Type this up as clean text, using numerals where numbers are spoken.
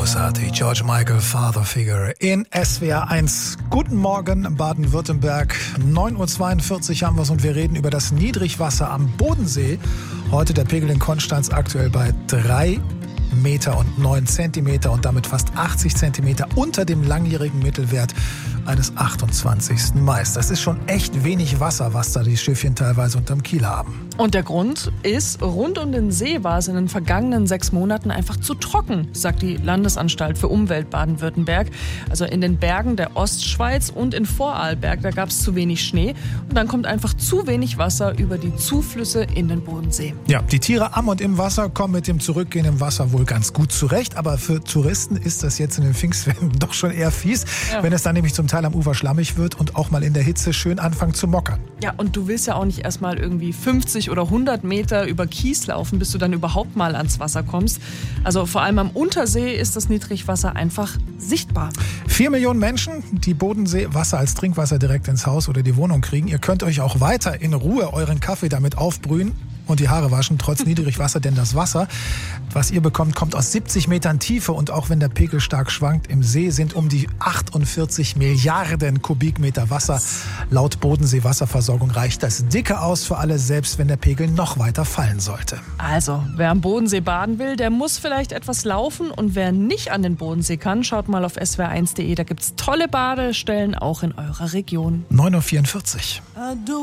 Großartig. George Michael, Father Figure in SWR 1. Guten Morgen, Baden-Württemberg. 9.42 Uhr haben wir es und wir reden über das Niedrigwasser am Bodensee. Heute der Pegel in Konstanz aktuell bei 3,09 Meter und damit fast 80 Zentimeter unter dem langjährigen Mittelwert eines 28. Mai. Das ist schon echt wenig Wasser, was da die Schiffchen teilweise unterm Kiel haben. Und der Grund ist, rund um den See war es in den vergangenen 6 Monaten einfach zu trocken, sagt die Landesanstalt für Umwelt Baden-Württemberg. Also in den Bergen der Ostschweiz und in Vorarlberg, da gab es zu wenig Schnee. Und dann kommt einfach zu wenig Wasser über die Zuflüsse in den Bodensee. Ja, die Tiere am und im Wasser kommen mit dem Zurückgehen im Wasser wohl ganz gut zurecht. Aber für Touristen ist das jetzt in den Pfingstferien doch schon eher fies, wenn es dann nämlich zum Teil am Ufer schlammig wird und auch mal in der Hitze schön anfangen zu mockern. Ja, und du willst ja auch nicht erstmal irgendwie 50 oder 100 Meter über Kies laufen, bis du dann überhaupt mal ans Wasser kommst. Also vor allem am Untersee ist das Niedrigwasser einfach sichtbar. 4 Millionen Menschen, die Bodenseewasser als Trinkwasser direkt ins Haus oder die Wohnung kriegen. Ihr könnt euch auch weiter in Ruhe euren Kaffee damit aufbrühen und die Haare waschen, trotz Niedrigwasser, denn das Wasser, was ihr bekommt, kommt aus 70 Metern Tiefe und auch wenn der Pegel stark schwankt, im See sind um die 48 Milliarden Kubikmeter Wasser. Laut Bodensee-Wasserversorgung reicht das dicke aus für alle, selbst wenn der Pegel noch weiter fallen sollte. Also, wer am Bodensee baden will, der muss vielleicht etwas laufen und wer nicht an den Bodensee kann, schaut mal auf swr1.de, da gibt's tolle Badestellen auch in eurer Region. 9.44 Uhr.